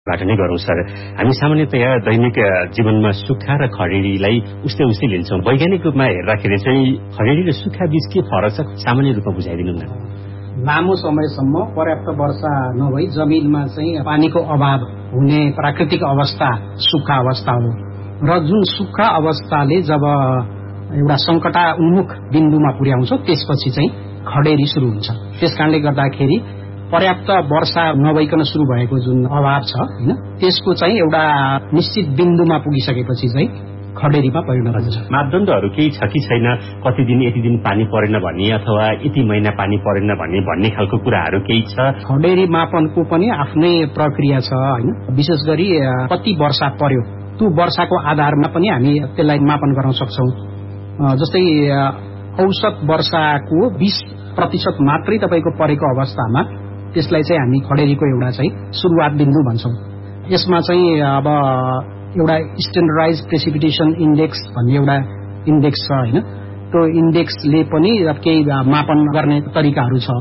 बाट नै गरौँ सर। हामी सामान्यतया दैनिक जीवनमा सुक्खा र खडेरीलाई उस्तै लिन्छौँ। वैज्ञानिक रूपमा हेर्दाखेरि चाहिँ खडेरी र सुक्खा बीच के फरक छ, सामान्य रूपमा बुझाइदिनु न। लामो समयसम्म पर्याप्त वर्षा नभई जमिनमा चाहिँ पानीको अभाव हुने प्राकृतिक अवस्था सुक्खा अवस्था हो र जुन सुक्खा अवस्थाले जब एउटा संकटान्मुख बिन्दुमा पुर्याउँछ त्यसपछि चाहिँ खडेरी सुरु हुन्छ। त्यसकारणले गर्दाखेरि पर्याप्त वर्षा नभइकन सुरु भएको जुन अभाव छ हैन, त्यसको चाहिँ एउटा निश्चित बिन्दुमा पुगिसकेपछि चाहिँ खडेरीमा परिणत हुन्छ। मापदण्डहरू केही छ कि छैन, कति दिन यति दिन पानी परेन भन्ने अथवा यति महिना पानी परेन भन्ने खालको कुराहरू केही छ? खडेरी मापनको पनि आफ्नै प्रक्रिया छ हैन। विशेष गरी कति वर्षा पर्यो त्यो वर्षाको आधारमा पनि हामी त्यसलाई मापन गर्न सक्छौं। जस्तै औसत वर्षाको 20% मात्रै तपाईको परेको अवस्थामा त्यसलाई चाहिँ हामी खडेरीको एउटा चाहिँ सुरुवात बिन्दु भन्छौं। यसमा चाहिँ अब एउटा स्ट्यान्डर्डाइज प्रेसिपिटेसन इन्डेक्स भन्ने एउटा इन्डेक्स छ हैन। त्यो इन्डेक्सले पनि केही मापन गर्ने तरिकाहरू छ।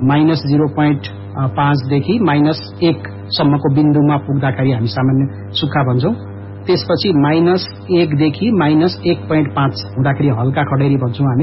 -0.5 देखि -1 सम्मको बिन्दुमा पुग्दाखेरि हामी सामान्य सुक्खा भन्छौं। त्यसपछि -1 देखि -1.5 हुँदाखेरि हल्का खडेरी भन्छौं हामी।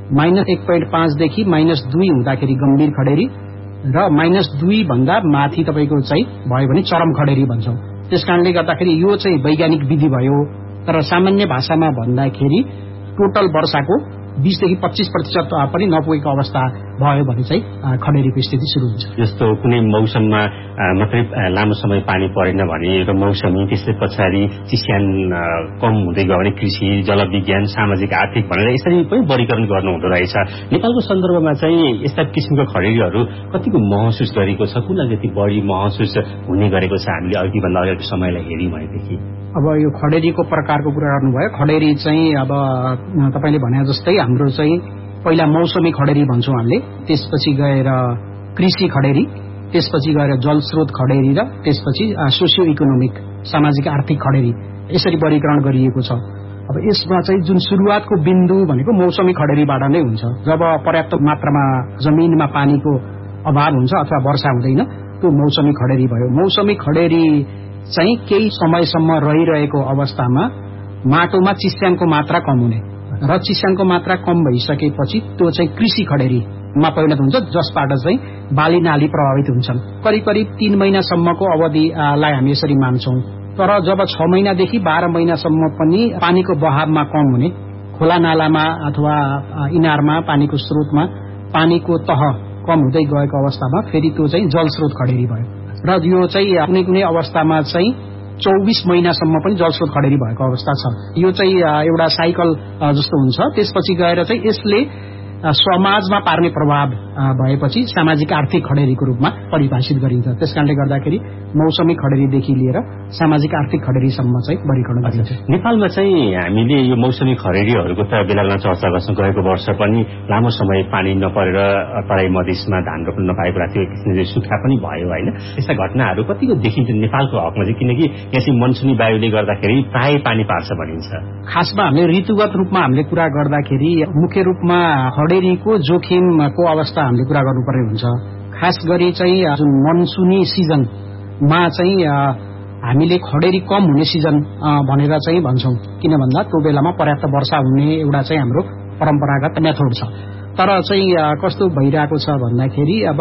-1.5 देखि -2 हुँदाखेरि गम्भीर खडेरी र -2 भन्दा माथि तपाईको चाहिँ भयो भने चरम खडेरी भन्छौं। त्यसकारणले गर्दाखेरि यो चाहिँ वैज्ञानिक विधि भयो। तर सामान्य भाषामा भन्दाखेरि टोटल वर्षाको 20 देखि 25% पनि नपुगेको अवस्था भयो भने चाहिँ खडेरीको स्थिति सुरु हुन्छ। जस्तो कुनै मौसममा मात्रै लामो समय पानी परेन भने र मौसमी त्यसै पछाडि चिस्यान कम हुँदै गयो भने कृषि, जलविज्ञान, सामाजिक, आर्थिक भनेर यसरी पनि वर्गीकरण गर्नु हुँदो रहेछ। नेपालको सन्दर्भमा चाहिँ यस्ता किसिमका खडेरीहरू कतिको महसुस गरेको छ, कुन जति बढी महसुस हुने गरेको छ हामीले अघि भन्दा अगाडिको समयलाई हेर्यौं भनेदेखि? अब यो खडेरीको प्रकारको कुरा गर्नुभयो। खडेरी चाहिँ अब तपाईले भने जस्तै हाम्रो चाहिँ पहिला मौसमी खडेरी भन्छौं हामीले, त्यसपछि गएर कृषि खडेरी, त्यसपछि गएर जलस्रोत खडेरी र त्यसपछि सोसियो इकोनोमिक सामाजिक आर्थिक खडेरी, यसरी वर्गीकरण गरिएको छ। अब यसमा चाहिँ जुन सुरुवातको बिन्दु भनेको मौसमी खडेरीबाट नै हुन्छ। जब पर्याप्त मात्रामा जमिनमा पानीको अभाव हुन्छ अथवा वर्षा हुँदैन, त्यो मौसमी खडेरी भयो। मौसमी खडेरी चाहिँ केही समयसम्म रहिरहेको अवस्थामा माटोमा चिस्यानको मात्रा कम हुने र चिस्यानको मात्रा कम भइसकेपछि त्यो चाहिँ कृषि खडेरीमा परिणत हुन्छ, जसबाट चाहिँ बाली नाली प्रभावित हुन्छन्। करिब 3 महिनासम्मको अवधिलाई हामी यसरी मान्छौं। तर जब 6 महिनादेखि 12 महिनासम्म पनि पानीको बहावमा कम हुने, खोला नालामा अथवा इनारमा पानीको स्रोतमा पानीको तह कम हुँदै गएको अवस्थामा फेरि त्यो चाहिँ जलस्रोत खडेरी भयो। र यो चाहिँ कुनै अवस्थामा चाहिँ 24 महिनासम्म पनि जलस्रोत खडेरी भएको अवस्था छ। यो चाहिँ एउटा साइकल जस्तो हुन्छ। त्यसपछि गएर चाहिँ यसले समाजमा पार्ने प्रभाव भएपछि सामाजिक आर्थिक खडेरीको रूपमा परिभाषित गरिन्छ। त्यसकारणले गर्दाखेरि मौसमी खडेरीदेखि लिएर सामाजिक आर्थिक खडेरीसम्म चाहिँ वर्गीकरण गरिन्छ। नेपालमा चाहिँ हामीले यो मौसमी खडेरीहरूको त बेलामा चर्चा गर्छौं। गएको वर्ष पनि लामो समय पानी नपरेर तराई मधेसमा धान रोप्न नपाएको थियो, एक किसिमले सुक्खा पनि भयो हैन। यस्ता घटनाहरू कतिको देखिन्छ नेपालको हकमा चाहिँ, किनकि यहाँ चाहिँ मनसुनी वायुले गर्दाखेरि प्राय पानी पार्छ भनिन्छ। खासमा हामीले ऋतुगत रूपमा हामीले कुरा गर्दाखेरि मुख्य रूपमा खडेरीको जोखिमको अवस्था हामीले कुरा गर्नुपर्ने हुन्छ। खास गरी चाहिँ जुन मनसुनी सिजनमा चाहिँ हामीले खडेरी कम हुने सिजन भनेर चाहिँ भन्छौं। किन भन्दा त्यो बेलामा पर्याप्त वर्षा हुने एउटा चाहिँ हाम्रो परम्परागत मेथड छ। तर चाहिँ कस्तो भइरहेको छ भन्दाखेरि अब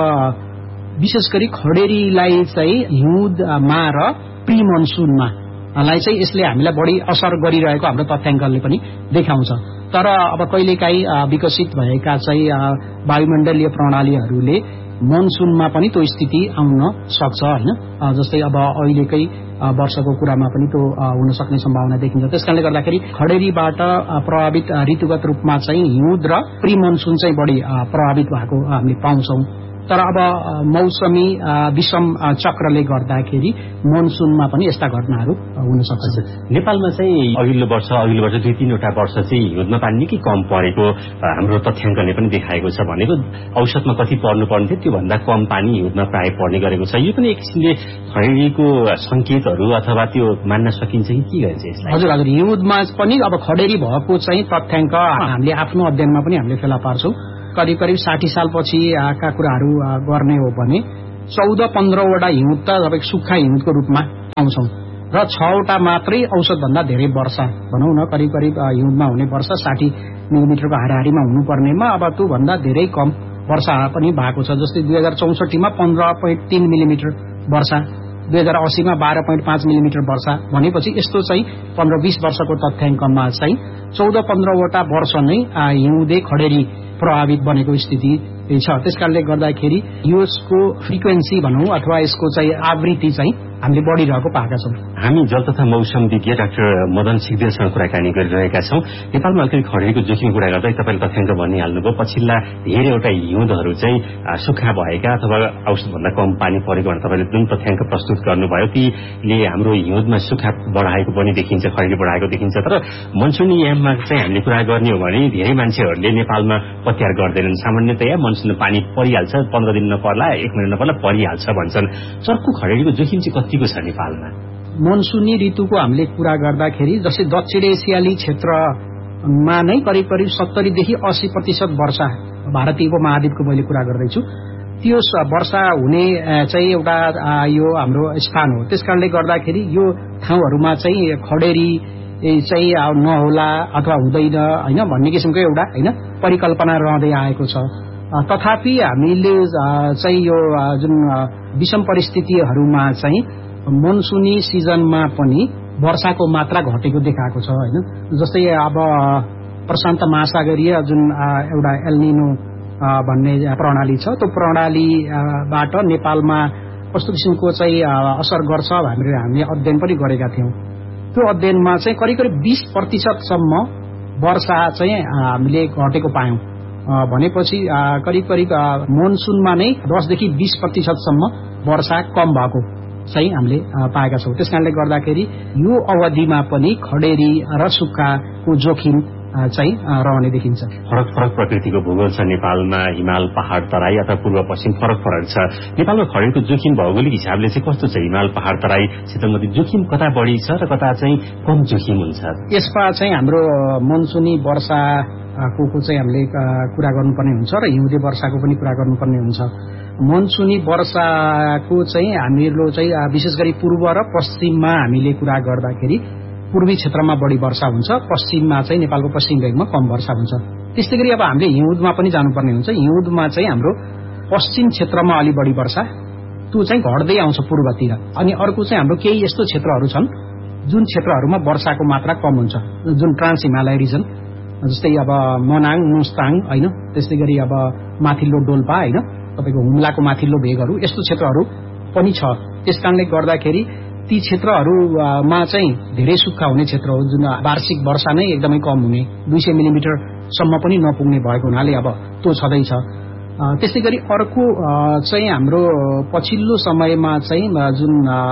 विशेष गरी खडेरीलाई चाहिँ हिउँदमा र प्री मनसुनमा लाई चाहिँ यसले हामीलाई बढी असर गरिरहेको हाम्रो तथ्याङ्कले पनि देखाउँछ। तर अब कहिलेकाहीँ विकसित भएका चाहिँ वायुमण्डलीय प्रणालीहरूले मनसुनमा पनि त्यो स्थिति आउन सक्छ हैन। जस्तै अब अहिलेकै वर्षको कुरामा पनि त्यो हुन सक्ने सम्भावना देखिन्छ। त्यसकारणले गर्दाखेरि खडेरीबाट प्रभावित ऋतुगत रूपमा चाहिँ हिउँद र प्री मनसुन चाहिँ बढी प्रभावित भएको हामीले पाउँछौं। तर अब मौसमी विषम चक्रले गर्दाखेरि मनसुनमा पनि यस्ता घटनाहरू हुन सक्छ। नेपालमा चाहिँ अघिल्लो वर्ष 2-3 वटा वर्ष चाहिँ हिउँदमा पानी निकै कम परेको हाम्रो तथ्याङ्कले पनि देखाएको छ। भनेको औसतमा कति पर्नुपर्ने थियो त्यो भन्दा कम पानी हिउँदमा प्राय पर्ने गरेको छ। यो पनि एक किसिमले खडेरीको संकेतहरू अथवा त्यो मान्न सकिन्छ कि के गरिन्छ यसलाई? हजुर, हिउँदमा पनि अब खडेरी भएको चाहिँ तथ्याङ्क हामीले आफ्नो अध्ययनमा पनि हामीले फेला पार्छौं। करिब 60 सालपछि का कुराहरू गर्ने हो भने 14-15 वटा हिउँद त सुक्खा हिउँदको रूपमा पाउँछौँ र 6वटा मात्रै औसतभन्दा धेरै वर्षा भनौँ न करिब हिउँदमा हुने वर्षा 60 मिलिमिटरको हाराहारीमा हुनुपर्नेमा अब त्योभन्दा धेरै कम वर्षा पनि भएको छ। जस्तै 2064 मा 15.3 मिलिमिटर वर्षा, 2080 मा 12.5 मिलिमिटर वर्षा भनेपछि यस्तो चाहिँ 15-20 वर्षको तथ्याङ्कमा चाहिँ 14-15वटा वर्ष नै हिउँदे खडेरी प्रभावित बनेको स्थिति छ। त्यसकारणले गर्दाखेरि यसको फ्रिक्वेन्सी भनौँ अथवा यसको चाहिँ आवृत्ति चाहिँ हामीले बढिरहेको पाएका छौँ। हामी जल तथा मौसम विज्ञ डाक्टर मदन सिग्देलसँग कुराकानी गरिरहेका छौँ। नेपालमा अलिकति खडेरीको जोखिम कुरा गर्दै तपाईँले तथ्याङ्क भनिहाल्नुभयो। पछिल्ला धेरैवटा हिउँदहरू चाहिँ सुक्खा भएका अथवा औसतभन्दा कम पानी परेको भनेर तपाईँले जुन तथ्याङ्क प्रस्तुत गर्नुभयो तीले हाम्रो हिउँदमा सुक्खा बढाएको पनि देखिन्छ, खडेरी बढाएको देखिन्छ। तर मनसुनी याममा चाहिँ हामीले कुरा गर्ने हो भने धेरै मान्छेहरूले नेपालमा पत्यार गर्दैनन्। सामान्यतया मनसुनमा पानी परिहाल्छ, 15 दिन नपर्ला, 1 महिना नपर्ला परिहाल्छ भन्छन्। चर्को खडेरीको जोखिम चाहिँ कतिको छ नेपालमा? मनसुनी ऋतुको हामीले कुरा गर्दाखेरि जस्तै दक्षिण एसियाली क्षेत्रमा नै करिब 70 देखि 80% वर्षा भारतीय उपमहाद्वीपको मैले कुरा गर्दैछु। त्यो वर्षा हुने चाहिँ एउटा यो हाम्रो स्थान हो। त्यसकारणले गर्दाखेरि यो ठाउँहरूमा चाहिँ खडेरी चाहिँ नहोला अथवा हुँदैन हैन भन्ने किसिमको एउटा हैन परिकल्पना रहँदै आएको छ। तथापि हामीले चाहिँ यो जुन विषम परिस्थितिहरूमा चाहिँ मनसुनी सिजनमा पनि वर्षाको मात्रा घटेको देखाएको छ हैन। जस्तै अब प्रशान्त महासागरीय जुन एउटा एल्निनो भन्ने प्रणाली छ, त्यो प्रणालीबाट नेपालमा कस्तो किसिमको चाहिँ असर गर्छ भनेर हामीले अध्ययन पनि गरेका थियौँ। त्यो अध्ययनमा चाहिँ करिब 20% सम्म वर्षा चाहिँ हामीले घटेको पायौँ। भनेपछि करिब मनसुनमा नै 10 देखि 20% सम्म वर्षा कम भएको चाहिँ हामीले पाएका छौँ। त्यसकारणले गर्दाखेरि यो अवधिमा पनि खडेरी र सुक्खाको जोखिम चाहिँ रहने देखिन्छ। फरक प्रकृतिको भूगोल छ नेपालमा। हिमाल, पहाड, तराई अथवा पूर्व पश्चिम फरक छ। नेपालमा खडेरीको जोखिम भौगोलिक हिसाबले चाहिँ कस्तो छ? हिमाल, पहाड, तराई क्षेत्रमध्ये जोखिम कता बढी छ र कता चाहिँ कम जोखिम हुन्छ? यसमा चाहिँ हाम्रो मनसुनी वर्षाको चाहिँ हामीले कुरा गर्नुपर्ने हुन्छ र हिउँदे वर्षाको पनि कुरा गर्नुपर्ने हुन्छ। मनसुनी वर्षाको चाहिँ हामीहरू चाहिँ विशेष गरी पूर्व र पश्चिममा हामीले कुरा गर्दाखेरि पूर्वी क्षेत्रमा बढी वर्षा हुन्छ, पश्चिममा चाहिँ नेपालको पश्चिम भेगमा कम वर्षा हुन्छ। त्यस्तै गरी अब हामीले हिउँदमा पनि जानुपर्ने हुन्छ। हिउँदमा चाहिँ हाम्रो पश्चिम क्षेत्रमा अलि बढी वर्षा त्यो चाहिँ घट्दै आउँछ पूर्वतिर। अनि अर्को चाहिँ हाम्रो केही यस्तो क्षेत्रहरू छन् जुन क्षेत्रहरूमा वर्षाको मात्रा कम हुन्छ, जुन ट्रान्स हिमालय रिजन जस्तै अब मनाङ, मुस्ताङ हैन, त्यस्तै गरी अब माथिल्लो डोल्पा हैन, तपाईको हुम्लाको माथिल्लो भेगहरू यस्तो क्षेत्रहरू पनि छ। त्यसकारणले गर्दाखेरि ती क्षेत्रहरूमा चाहिँ धेरै सुक्खा हुने क्षेत्र हो, जुन वार्षिक वर्षा नै एकदमै कम हुने 200 मिलिमिटर सम्म पनि नपुग्ने भएको हुनाले अब त्यो छँदैछ। त्यसै गरी अर्को चाहिँ हाम्रो पछिल्लो समयमा चाहिँ जुन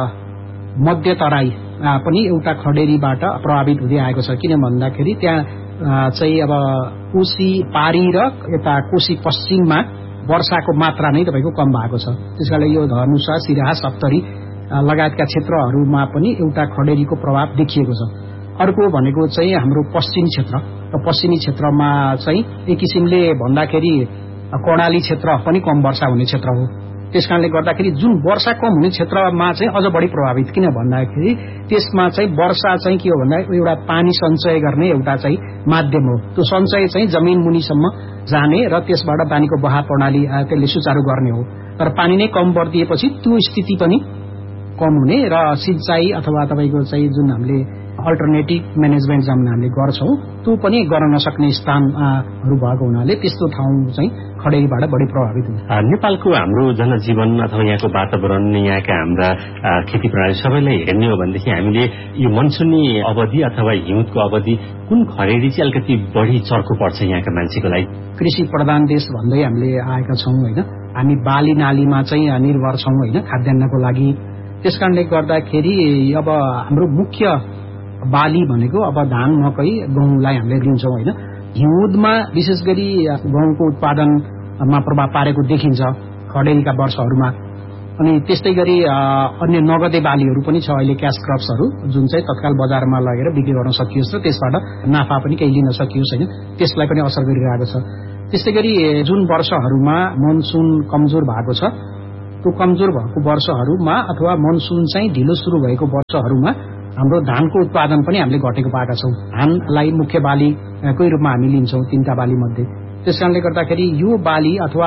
मध्य तराई पनि एउटा खडेरीबाट प्रभावित हुँदै आएको छ। किन भन्दाखेरि त्यहाँ चाहिँ अब कोशी पारी र यता कोशी पश्चिममा वर्षाको मात्रा नै तपाईको कम भएको छ। त्यसकारणले यो धनुषा, सिराहा, सप्तरी लगायतका क्षेत्रहरूमा पनि एउटा खडेरीको प्रभाव देखिएको छ। अर्को भनेको चाहिँ हाम्रो पश्चिम क्षेत्र र पश्चिमी क्षेत्रमा चाहिँ एक किसिमले भन्दाखेरि कर्णाली क्षेत्र पनि कम वर्षा हुने क्षेत्र हो। त्यसकारणले गर्दाखेरि जुन वर्षा कम हुने क्षेत्रमा चाहिँ अझ बढी प्रभावित। किन भन्दाखेरि त्यसमा चाहिँ वर्षा चाहिँ के हो भन्दा एउटा पानी सञ्चय गर्ने एउटा चाहिँ माध्यम हो। त्यो सञ्चय चाहिँ जमिन मुनिसम्म जाने र त्यसबाट पानीको बहाव प्रणाली त्यसले सुचारू गर्ने हो। तर पानी नै कम बढिदिएपछि त्यो स्थिति पनि कम हुने र सिंचाई अथवा तपाईको चाहिँ जुन हामीले अल्टरनेटिभ म्यानेजमेन्ट जुन हामीले गर्छौं त्यो पनि गर्न नसक्ने स्थानहरू भएको हुनाले त्यस्तो ठाउँ चाहिँ खडेरीबाट बढी प्रभावित हुन्छ। नेपालको हाम्रो जनजीवन अथवा यहाँको वातावरण, यहाँका हाम्रा खेती प्रणाली सबैलाई हेर्ने हो भनेदेखि हामीले यो मनसुनी अवधि अथवा हिउँदको अवधि कुन खडेरी चाहिँ अलिकति बढी चर्को पर्छ यहाँका मान्छेको लागि? कृषि प्रधान देश भन्दै हामीले आएका छौं हैन, हामी बाली नालीमा चाहिँ निर्भर छौं हैन खाद्यान्नको लागि। त्यसकारणले गर्दाखेरि अब हाम्रो मुख्य बाली भनेको अब धान, मकै, गहुँलाई हामीले लिन्छौं हैन। हिउँदमा विशेष गरी गहुँको उत्पादनमा प्रभाव पारेको देखिन्छ खडेरीका वर्षहरूमा। अनि त्यस्तै गरी अन्य नगदे बालीहरू पनि छ अहिले, क्याश क्रप्सहरू जुन चाहिँ तत्काल बजारमा लगेर बिक्री गर्न सकियोस् र त्यसबाट नाफा पनि केही लिन सकियोस् हैन, त्यसलाई पनि असर गरिरहेको छ। त्यस्तै गरी जुन वर्षहरूमा मनसुन कमजोर भएको छ त्यो कमजोर भएको वर्षहरूमा अथवा मनसुन चाहिँ ढिलो सुरु भएको वर्षहरूमा हाम्रो धानको उत्पादन पनि हामीले घटेको पाएका छौँ। धानलाई मुख्य बालीकै रूपमा हामी लिन्छौँ 3टा बाली मध्ये। त्यसकारणले गर्दाखेरि यो बाली अथवा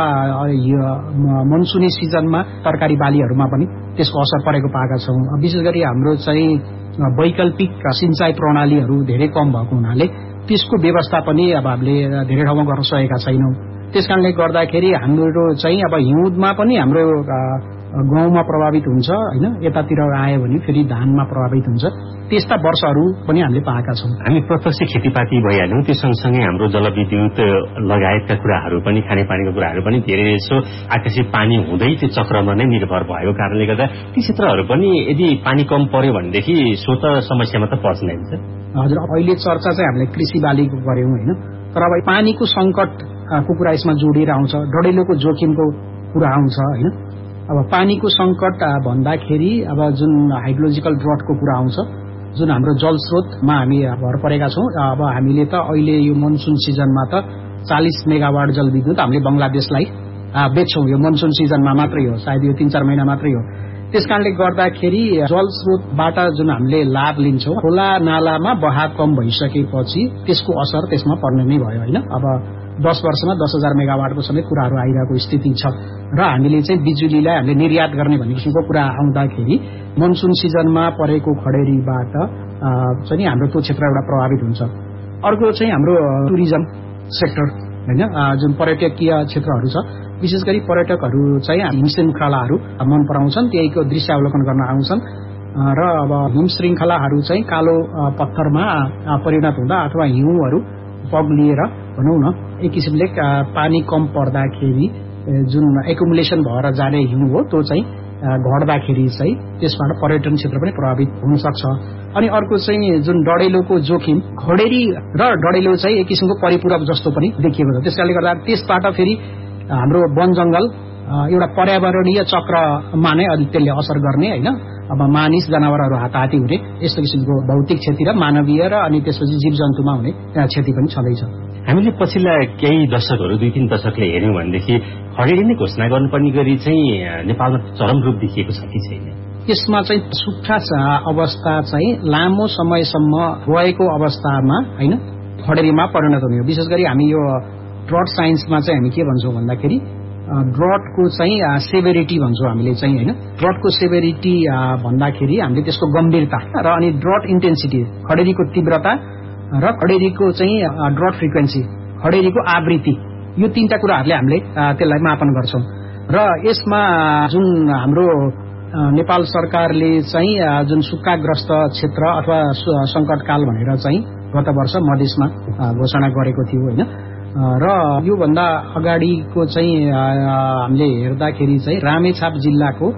मनसुनी सिजनमा तरकारी बालीहरूमा पनि त्यसको असर परेको पाएका छौँ। विशेष गरी हाम्रो चाहिँ वैकल्पिक सिंचाई प्रणालीहरू धेरै कम भएको हुनाले त्यसको व्यवस्था पनि अब हामीले धेरै ठाउँमा गर्न सकेका छैनौँ। त्यसकारणले गर्दाखेरि हाम्रो चाहिँ अब हिउँदमा पनि हाम्रो गहुँमा प्रभावित हुन्छ हैन, यतातिर आयो भने फेरि धानमा प्रभावित हुन्छ। त्यस्ता वर्षहरू पनि हामीले पाएका छौँ। हामी प्रत्यक्ष खेतीपाती भइहाल्यौँ, त्यो सँगसँगै हाम्रो जलविद्युत लगायतका कुराहरू पनि, खानेपानीको कुराहरू पनि धेरै यसो आकाशीय पानी हुँदै त्यो चक्रमा नै निर्भर भएको कारणले गर्दा ती क्षेत्रहरू पनि यदि पानी कम पर्यो भनेदेखि स्वत समस्यामा त पर्छ नै हुन्छ। हजुर, अहिले चर्चा चाहिँ हामीले कृषि बालीको गर्यौँ हैन, तर अब पानीको सङ्कटको कुरा यसमा जोडिएर आउँछ, डढेलोको जोखिमको कुरा आउँछ हैन। अब पानीको सङ्कट भन्दाखेरि अब जुन हाइड्रोलोजिकल ड्रटको कुरा आउँछ, जुन हाम्रो जलस्रोतमा हामी भर परेका छौँ। अब हामीले त अहिले यो मनसुन सिजनमा त 40 मेगावाट जलविद्युत हामीले बङ्गलादेशलाई बेच्छौँ। यो मनसुन सिजनमा मात्रै हो, सायद यो 3-4 महिना मात्रै हो। त्यसकारणले गर्दाखेरि जलस्रोतबाट जुन हामीले लाभ लिन्छौँ, खोला नालामा बहाव कम भइसकेपछि त्यसको असर त्यसमा पर्ने नै भयो हैन। अब 10 वर्षमा 10,000 मेगावाटको समेत कुराहरू आइरहेको स्थिति छ र हामीले चाहिँ बिजुलीलाई हामीले निर्यात गर्ने भन्ने किसिमको कुरा आउँदाखेरि मनसुन सिजनमा परेको खडेरीबाट चाहिँ हाम्रो त्यो क्षेत्र एउटा प्रभावित हुन्छ। अर्को चाहिँ हाम्रो टुरिज्म सेक्टर हैन, जुन पर्यटकीय क्षेत्रहरू छ, विशेष गरी पर्यटकहरू चाहिँ हिम श्रृङ्खलाहरू मन पराउँछन्, त्यहीको दृश्यावलोकन गर्न आउँछन् र अब हिम श्रृङ्खलाहरू चाहिँ कालो पत्थरमा परिणत हुँदा अथवा हिउँहरू पग्लिएर भनौँ न एक किसिमले पानी कम पर्दाखेरि जुन एकुमुलेसन भएर जाने हिउँ हो त्यो चाहिँ घट्दाखेरि चाहिँ त्यसबाट पर्यटन क्षेत्र पनि प्रभावित हुन सक्छ। अनि अर्को चाहिँ जुन डढेलोको जोखिम, खडेरी र डढेलो चाहिँ एक किसिमको परिपूरक जस्तो पनि देखिएको छ। त्यसकारणले गर्दा त्यसबाट फेरि हाम्रो वन जंगल एउटा पर्यावरणीय चक्रमा नै त्यसले असर गर्ने हैन। अब मानिस जनावरहरू हाताहाती हुने यस्तो किसिमको भौतिक क्षति र मानवीय र अनि त्यसपछि जीव जन्तुमा हुने क्षति पनि छँदैछ। हामीले पछिल्ला केही दशकहरू 2-3 दशकले हेर्यौँ भनेदेखि खडेरी नै घोषणा गर्नुपर्ने गरी चाहिँ नेपालमा चरम रूप देखिएको छ कि छैन? यसमा चाहिँ सुक्खा अवस्था चाहिँ लामो समयसम्म रहेको अवस्थामा हैन खडेरीमा परिणत हुने हो। विशेष गरी हामी यो ड्रट साइन्समा चाहिँ हामी के भन्छौँ भन्दाखेरि ड्रटको चाहिँ सेभेरिटी भन्छौँ हामीले चाहिँ हैन। ड्रटको सेभेरिटी भन्दाखेरि हामीले त्यसको गम्भीरता र अनि ड्रट इन्टेन्सिटी, खडेरीको तीव्रता र खडेरीको चाहिँ ड्रट फ्रिक्वेन्सी, खडेरीको आवृत्ति, यो 3टा कुराहरूले हामीले त्यसलाई मापन गर्छौँ। र यसमा जुन हाम्रो नेपाल सरकारले चाहिँ जुन सुक्खाग्रस्त क्षेत्र अथवा सङ्कटकाल भनेर चाहिँ गत वर्ष मधेसमा घोषणा गरेको थियो हैन। र योभन्दा अगाडिको चाहिँ हामीले हेर्दाखेरि चाहिँ रामेछाप जिल्लाको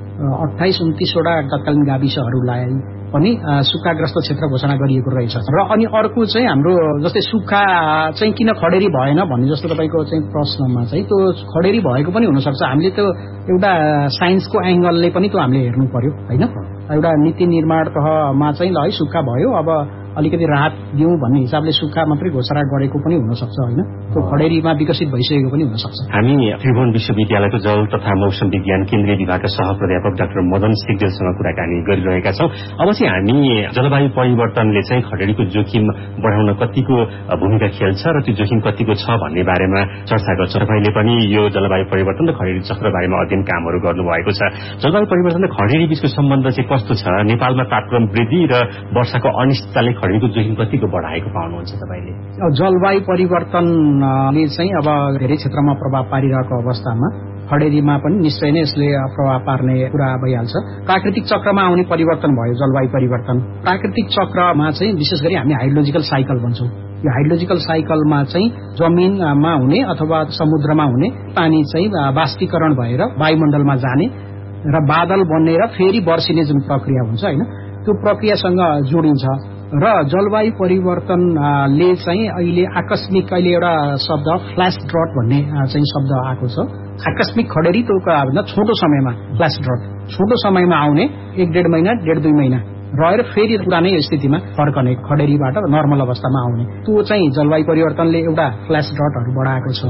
28-29वटा तत्कालीन गाविसहरूलाई पनि सुक्खाग्रस्त क्षेत्र घोषणा गरिएको रहेछ। र अनि अर्को चाहिँ हाम्रो जस्तै सुक्खा चाहिँ किन खडेरी भएन भन्ने जस्तो तपाईँको चाहिँ प्रश्नमा चाहिँ त्यो खडेरी भएको पनि हुनसक्छ। हामीले त्यो एउटा साइन्सको एङ्गलले पनि त्यो हामीले हेर्नु पर्यो हैन। एउटा नीति निर्माण तहमा चाहिँ ल है सुक्खा भयो, अब अलिकति राहत दिउँ भन्ने हिसाबले सुक्खा मात्रै घोषणा गरेको पनि हुनसक्छ हैन। त्यो खडेरीमा विकसित भइसकेको पनि हुनसक्छ। हामी त्रिभुवन विश्वविद्यालयको जल तथा मौसम विज्ञान केन्द्रीय विभागका सहप्राध्यापक डाक्टर मदन सिग्देलसँग कुराकानी गरिरहेका छौँ। अब चाहिँ हामी जलवायु परिवर्तनले चाहिँ खडेरीको जोखिम बढाउन कतिको भूमिका खेल्छ र त्यो जोखिम कतिको छ भन्ने बारेमा चर्चा गर्छौँ। तपाईँले पनि यो जलवायु परिवर्तन र खडेरी चक्र बारेमा अध्ययन कामहरू गर्नुभएको छ। जलवायु परिवर्तन र खडेरी बीचको सम्बन्ध चाहिँ कस्तो छ? नेपालमा तापक्रम वृद्धि र वर्षाको अनिश्चितताले खडेरीको जोखिम कतिको बढाएको पाउनुहुन्छ तपाईँले? जलवायु परिवर्तनले चाहिँ अब धेरै क्षेत्रमा प्रभाव पारिरहेको अवस्थामा खडेरीमा पनि निश्चय नै यसले प्रभाव पार्ने कुरा भइहाल्छ। प्राकृतिक चक्रमा आउने परिवर्तन भयो जलवायु परिवर्तन। प्राकृतिक चक्रमा चाहिँ विशेष गरी हामी हाइड्रोलोजिकल साइकल भन्छौँ। यो हाइड्रोलोजिकल साइकलमा चाहिँ जमिनमा हुने अथवा समुद्रमा हुने पानी चाहिँ बाष्पीकरण भएर वायुमण्डलमा जाने र बादल बन्ने र फेरि वर्षिने जुन प्रक्रिया हुन्छ हैन, त्यो प्रक्रियासँग जोडिन्छ। र जलवायु परिवर्तनले चाहिँ अहिले आकस्मिक अहिले एउटा शब्द फ्ल्यास ड्रट भन्ने चाहिँ शब्द आएको छ। आकस्मिक खडेरी त्यो भन्दा छोटो समयमा फ्ल्यास ड्रट, छोटो समयमा आउने 1-1.5 महिना 1.5-2 महिना रहेर फेरि पुरानै स्थितिमा फर्कने, खडेरीबाट नर्मल अवस्थामा आउने, त्यो चाहिँ जलवायु परिवर्तनले एउटा फ्ल्यास ड्रटहरू बढाएको छ।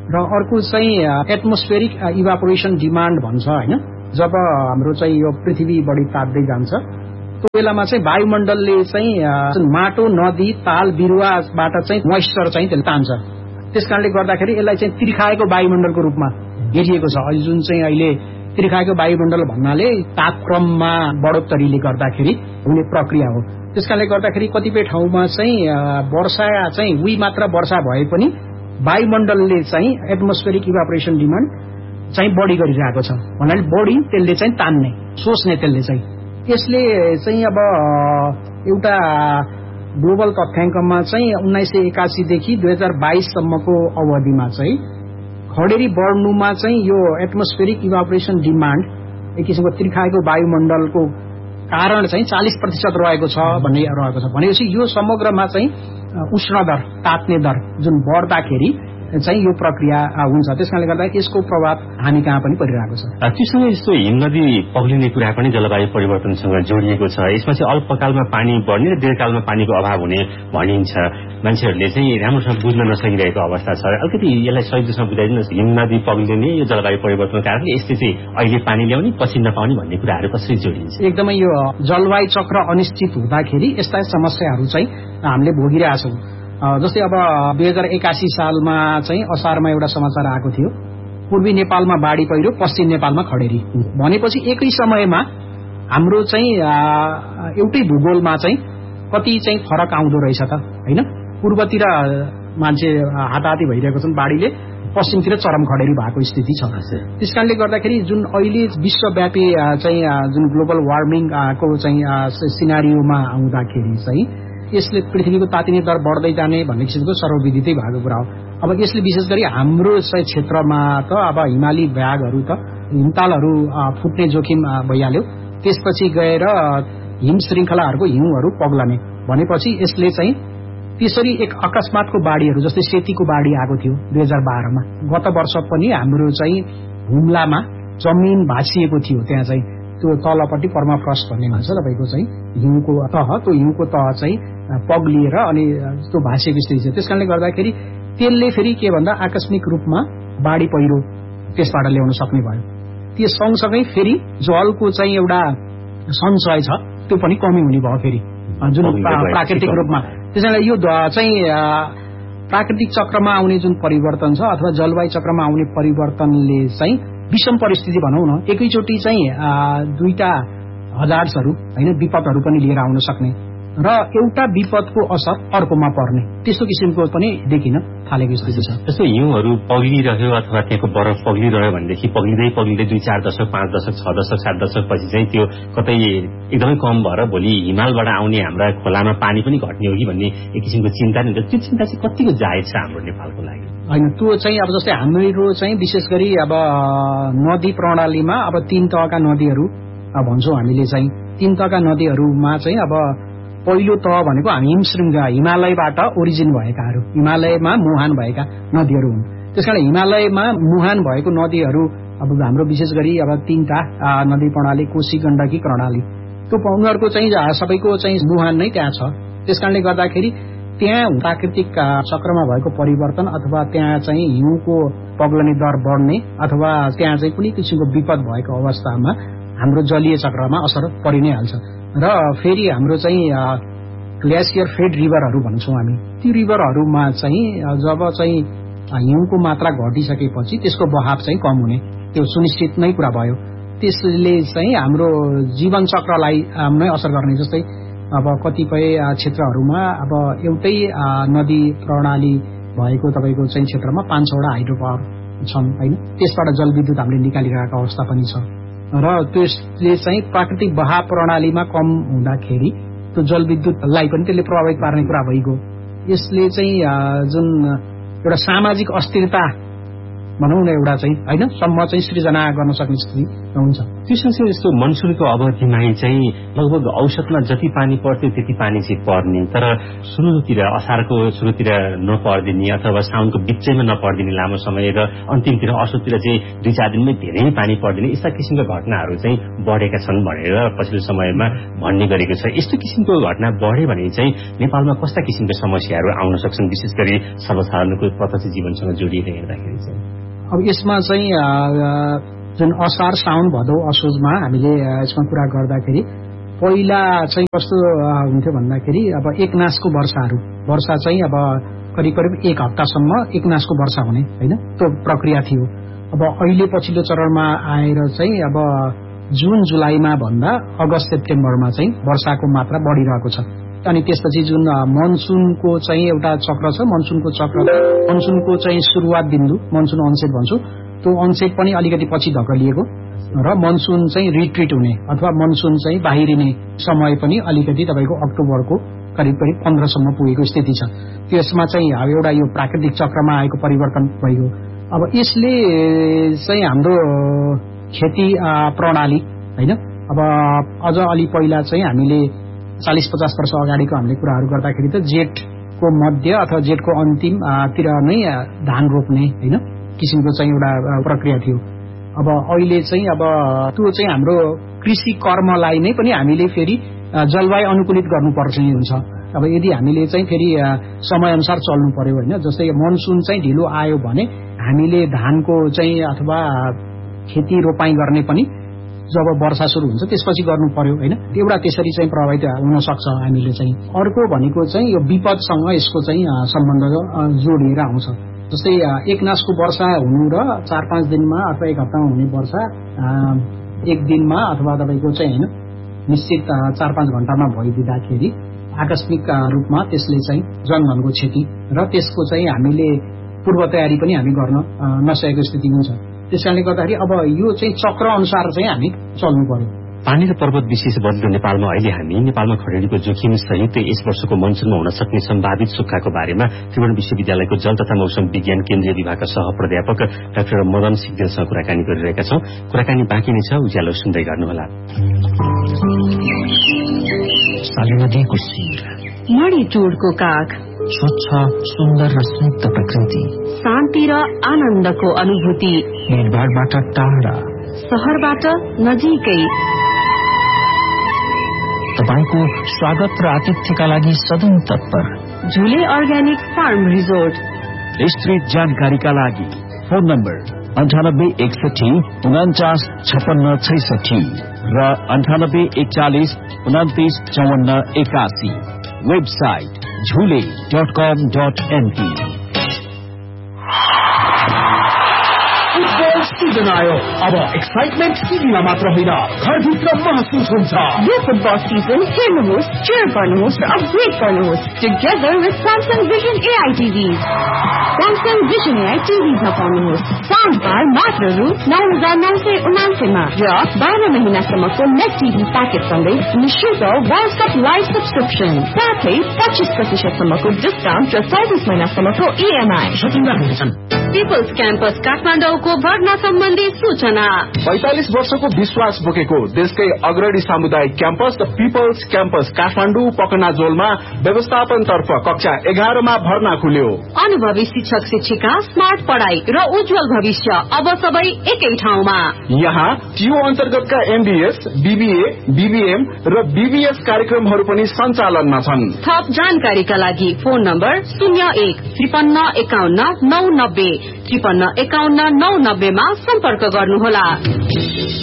र अर्को चाहिँ एटमोस्फेरिक इभापोरेसन डिमान्ड भन्छ हैन। जब हाम्रो चाहिँ यो पृथ्वी बढी ताप्दै जान्छ त्यो बेलामा चाहिँ वायुमण्डलले चाहिँ माटो, नदी, ताल बिरुवाबाट चाहिँ मोइस्चर चाहिँ त्यसले तान्छ। त्यसकारणले गर्दाखेरि यसलाई चाहिँ तिर्खाएको वायुमण्डलको रूपमा हेरिएको छ। जुन चाहिँ अहिले तिर्खाएको वायुमण्डल भन्नाले तापक्रममा बढोत्तरीले गर्दाखेरि हुने प्रक्रिया हो। त्यसकारणले गर्दाखेरि कतिपय ठाउँमा चाहिँ वर्षा चाहिँ उही मात्र वर्षा भए पनि वायुमण्डलले चाहिँ एटमोस्फेरिक इभापोरेसन डिमान्ड चाहिँ बढी गरिरहेको छ भन्नाले बढी त्यसले चाहिँ तान्ने सोच्ने त्यसले चाहिँ। यसले चाहिँ अब एउटा ग्लोबल तथ्याङ्कमा चाहिँ 1981 देखि 2022 सम्मको अवधिमा चाहिँ खडेरी बढ्नुमा चाहिँ यो एटमोस्फेरिक इभापोरेसन डिमान्ड एक किसिमको तिर्खाएको वायुमण्डलको कारण चाहिँ 40% रहेको छ भन्ने रहेको छ। भनेपछि यो समग्रमा चाहिँ उष्ण दर, तात्ने दर जुन बढ्दाखेरि चाहिँ यो प्रक्रिया हुन्छ। त्यसकारणले गर्दा यसको प्रभाव हामी कहाँ पनि परिरहेको छ। त्योसँग यस्तो हिमनदी पग्लिने कुरा पनि जलवायु परिवर्तनसँग जोडिएको छ। यसमा चाहिँ अल्पकालमा पानी बढ्ने र दीर्घकालमा पानीको अभाव हुने भनिन्छ। मान्छेहरूले चाहिँ राम्रोसँग बुझ्न नसकिरहेको अवस्था छ। अलिकति यसलाई सजिलोसँग बुझाइदिनुहोस्, हिमनदी पग्लिने यो जलवायु परिवर्तनको कारणले यसले चाहिँ अहिले पानी ल्याउने पछि नपाउने भन्ने कुराहरू कसरी जोडिन्छ? एकदमै यो जलवायु चक्र अनिश्चित हुँदाखेरि यस्ता समस्याहरू चाहिँ हामीले भोगिरहेछौँ। जस्तै अब 2081 सालमा चाहिँ असारमा एउटा समाचार आएको थियो, पूर्वी नेपालमा बाढी पहिरो, पश्चिम नेपालमा खडेरी। भनेपछि एकै समयमा हाम्रो चाहिँ एउटै भूगोलमा चाहिँ कति चाहिँ फरक आउँदो रहेछ त हैन। पूर्वतिर मान्छे हाताहाती भइरहेको छन् बाढीले, पश्चिमतिर चरम खडेरी भएको स्थिति छ। त्यसकारणले गर्दाखेरि जुन अहिले विश्वव्यापी चाहिँ जुन ग्लोबल वार्मिङको चाहिँ सिनारियोमा आउँदाखेरि चाहिँ यसले पृथ्वीको तातिने दर बढ्दै जाने भन्ने किसिमको सर्वविदितै भएको कुरा हो। अब यसले विशेष गरी हाम्रो क्षेत्रमा त अब हिमाली भागहरू त हिमतालहरू फुट्ने जोखिम भइहाल्यो। त्यसपछि गएर हिम श्रृङ्खलाहरूको हिउँहरू पग्लने भनेपछि यसले चाहिँ त्यसरी एक अकस्मातको बाढीहरू जस्तै सेतीको बाढी आएको थियो 2012 मा। गत वर्ष पनि हाम्रो चाहिँ हुम्लामा जमिन भाँचिएको थियो। त्यहाँ चाहिँ त्यो तलपट्टि पर्माफ्रस्ट भन्ने भन्छ तपाईको चाहिँ हिउँको तह, त्यो हिउँको तह चाहिँ पग्लिएर अनि त्यो भाँचिएको स्थिति छ। त्यसकारणले गर्दाखेरि त्यसले फेरि के भन्दा आकस्मिक रूपमा बाढी पहिरो त्यसबाट ल्याउन सक्ने भयो। त्यो सँगसँगै फेरि जलको चाहिँ एउटा सञ्चय छ त्यो पनि कमी हुने भयो फेरि जुन प्राकृतिक रूपमा। त्यसैले यो चाहिँ प्राकृतिक चक्रमा आउने जुन परिवर्तन छ अथवा जलवायु चक्रमा आउने परिवर्तनले चाहिँ विषम परिस्थिति भनौँ न, एकैचोटि चाहिँ दुईटा हजार्ड्सहरू हैन विपदहरू पनि लिएर आउन सक्ने र एउटा विपदको असर अर्कोमा पर्ने त्यस्तो किसिमको पनि देखिन थालेको स्थिति छ। जस्तो हिउँहरू पग्लिरह्यो अथवा त्यहाँको बरफ पग्लिरह्यो भनेदेखि पग्लिँदै 2-4 दशक, 5 दशक, 6 दशक, 7 दशक पछि चाहिँ त्यो कतै एकदमै कम भएर भोलि हिमालबाट आउने हाम्रा खोलामा पानी पनि घट्ने हो कि भन्ने एक किसिमको चिन्ता नि। त्यो चिन्ता चाहिँ कतिको जायज छ हाम्रो नेपालको लागि? हैन, त्यो चाहिँ अब जस्तै हाम्रो चाहिँ विशेष गरी अब नदी प्रणालीमा अब 3 तहका नदीहरू भन्छौँ हामीले चाहिँ। 3 तहका नदीहरूमा चाहिँ अब पहिलो तह भनेको हामी हिमशृङ्गा हिमालयबाट ओरिजिन भएकाहरू, हिमालयमा मुहान भएका नदीहरू हुन्। त्यसकारण हिमालयमा मुहान भएको नदीहरू अब हाम्रो विशेष गरी अब 3टा नदी प्रणाली कोशी, गण्डकी, कर्णाली, त्यो उनीहरूको चाहिँ सबैको चाहिँ मुहान नै त्यहाँ छ। त्यसकारणले गर्दाखेरि त्यहाँ प्राकृतिक चक्रमा भएको परिवर्तन अथवा त्यहाँ चाहिँ हिउँको पग्लने दर बढ्ने अथवा त्यहाँ चाहिँ कुनै किसिमको विपद भएको अवस्थामा हाम्रो जलीय चक्रमा असर परि नै हाल्छ। र फेरि हाम्रो चाहिँ ग्लेसियर फेड रिभरहरू भन्छौँ हामी, ती रिभरहरूमा चाहिँ जब चाहिँ हिउँको मात्रा घटिसकेपछि त्यसको बहाव चाहिँ कम हुने त्यो सुनिश्चित नै कुरा भयो। त्यसले चाहिँ हाम्रो जीवन चक्रलाई नै असर गर्ने। जस्तै अब कतिपय क्षेत्रहरूमा अब एउटै नदी प्रणाली भएको तपाईँको चाहिँ क्षेत्रमा 5-6वटा हाइड्रो पावर छन् हैन, त्यसबाट जलविद्युत हामीले निकालिरहेको अवस्था पनि छ। र त्यसले चाहिँ प्राकृतिक बहाव प्रणालीमा कम हुँदाखेरि त्यो जलविद्युतलाई पनि त्यसले प्रभावित पार्ने कुरा भइगयो। यसले चाहिँ जुन एउटा सामाजिक अस्थिरता भनौँ न एउटा चाहिँ हैन सम्म चाहिँ सृजना गर्न सक्ने स्थिति हुन्छ। त्यो सँगसँगै यस्तो मनसुनको अवधिमा चाहिँ लगभग औसतमा जति पानी पर्थ्यो त्यति पानी चाहिँ पर्ने, तर सुरुतिर असारको सुरुतिर नपर्दिने अथवा साउनको बिचैमा नपर्दिने लामो समय र अन्तिमतिर असोजतिर चाहिँ 2-4 दिनमै धेरै पानी पर्दिने यस्ता किसिमका घटनाहरू चाहिँ बढेका छन् भनेर पछिल्लो समयमा भन्ने गरेको छ। यस्तो किसिमको घटना बढ्यो भने चाहिँ नेपालमा कस्ता किसिमका समस्याहरू आउन सक्छन्, विशेष गरी सर्वसाधारणको प्रत्यक्ष जीवनसँग जोडिएर हेर्दाखेरि चाहिँ? अब यसमा चाहिँ जुन असार साउन भदौ असोजमा हामीले यसमा कुरा गर्दाखेरि पहिला चाहिँ कस्तो हुन्थ्यो भन्दाखेरि अब एकनासको वर्षा चाहिँ अब करिब 1 हप्तासम्म एकनासको वर्षा हुने होइन, त्यो प्रक्रिया थियो। अब अहिले पछिल्लो चरणमा आएर चाहिँ अब जुन जुलाईमा भन्दा अगस्त सेप्टेम्बरमा चाहिँ वर्षाको मात्रा बढिरहेको छ। अनि त्यसपछि जुन मनसुनको चाहिँ एउटा चक्र छ, मनसुनको चाहिँ सुरुवात बिन्दु मनसुन अनसेट भन्छु, त्यो अनसेट पनि अलिकति पछि धकलिएको र मनसुन चाहिँ रिट्रिट हुने अथवा मनसुन चाहिँ बाहिरिने समय पनि अलिकति तपाईँको अक्टोबरको करिब 15 सम्म पुगेको स्थिति छ। त्यसमा चाहिँ एउटा यो प्राकृतिक चक्रमा आएको परिवर्तन भयो। अब यसले चाहिँ हाम्रो खेती प्रणाली होइन, अब अझ अलि पहिला चाहिँ हामीले 40-50 वर्ष अगाडिको हामीले कुराहरू गर्दाखेरि त जेठको मध्य अथवा जेठको अन्तिमतिर नै धान रोप्ने होइन किसिमको चाहिँ एउटा प्रक्रिया थियो। अब अहिले चाहिँ अब त्यो चाहिँ हाम्रो कृषि कर्मलाई नै पनि हामीले फेरि जलवायु अनुकूलित गर्नुपर्ने हुन्छ। अब यदि हामीले चाहिँ फेरि समयअनुसार चल्नु पर्यो होइन, जस्तै मनसुन चाहिँ ढिलो आयो भने हामीले धानको चाहिँ अथवा खेती रोपाई गर्ने पनि जब वर्षा सुरु हुन्छ त्यसपछि गर्नु पर्यो होइन, एउटा त्यसरी चाहिँ प्रभावित हुन सक्छ हामीले चाहिँ। अर्को भनेको चाहिँ यो विपदसँग यसको चाहिँ सम्बन्ध जोडिएर आउँछ। जस्तै एकनासको वर्षा हुनु र 4-5 दिनमा अथवा 1 हप्तामा हुने वर्षा 1 दिनमा अथवा तपाईँको चाहिँ होइन निश्चित 4-5 घण्टामा भइदिँदाखेरि आकस्मिक रूपमा त्यसले चाहिँ जनधनको क्षति र त्यसको चाहिँ हामीले पूर्व तयारी पनि हामी गर्न नसकेको स्थिति हुन्छ। त्यसकारणले गर्दाखेरि अब यो चाहिँ चक्र अनुसार चाहिँ हामी चल्नु पर्यो। पानी र पर्वत विशेष बढ्दो नेपालमा अहिले हामी नेपालमा खडेरीको जोखिम सहित यस वर्षको मनसुनमा हुन सक्ने सम्भावित सुक्खाको बारेमा त्रिभुवन विश्वविद्यालयको जल तथा मौसम विज्ञान केन्द्रीय विभागका सह प्राध्यापक डाक्टर मदन सिग्देलसँग कुराकानी गरिरहेका छौं। कुराकानी बाँकी नै छ, उज्यालो सुन्दै गर्नुहोला। नदीको शिर, मणि चोडको काग, स्वच्छ सुन्दर र स्निग्ध प्रकृति, शान्ति र आनन्दको अनुभूति, भीडभाडबाट टाढा, शहरबाट नजिकै, तपाईको स्वागत र आतिथ्यका लागि सधैं तत्पर झुले अर्ग्यानिक फार्म रिजोर्ट। विस्तृत जानकारीका लागि फोन नम्बर 9861495666 र 984149295481। वेबसाइट झुले.com.np। सीजन आयो, अब एक्साइटमेन्ट टिभीमा मात्र होइन घरभित्र महसुस हुन्छ। यो फुटबल सिजन हेर्नुहोस्, चेयर गर्नुहोस् र अपग्रेड गर्नुहोस् together with Samsung vision AI TV. Samsung vision AI टिभीमा पाउनुहोस् साउन्ड बार मात्र रु 9999 मा र 12 महिनासम्मको नेट टिभी प्याकेज सँगै निःशुल्क वर्ल्ड कप लाइभ सब्सक्रिप्सन, साथै 25% सम्मको डिस्काउन्ट र 24 महिनासम्मको इएमआई। पिपल्स क्याम्पस काठमाडौँको भर्ना सम्बन्धी सूचना। 45 वर्षको विश्वास बोकेको देशकै अग्रणी सामुदायिक campus the people's campus Kathmandu पकनाजोलमा व्यवस्थापन तर्फ कक्षा 11 मा भर्ना खुल्यो। अनुभवी शिक्षक शिक्षिका, स्मार्ट पढाई र उज्जवल भविष्य अब सबै एकै ठाउँमा। यहाँ टियु अन्तर्गतका एमबीएस, बीबीए, बीबीएम र बीबीएस कार्यक्रमहरू पनि सञ्चालनमा छन्। थप जानकारीका लागि फोन नम्बर 01-5351-990 5351-990 मा सम्पर्क गर्नुहोला।